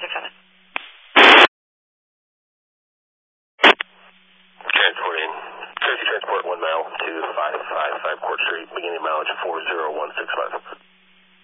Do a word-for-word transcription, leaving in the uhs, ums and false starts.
six seven. Transporting. Tracy Transport one mile to five five five Court Street, beginning mileage four zero one six five.